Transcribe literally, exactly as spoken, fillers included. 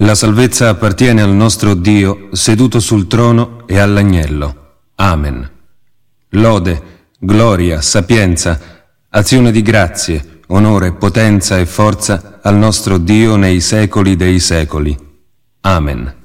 La salvezza appartiene al nostro Dio, seduto sul trono, e all'Agnello. Amen. Lode, gloria, sapienza, azione di grazie, onore, potenza e forza al nostro Dio nei secoli dei secoli. Amen.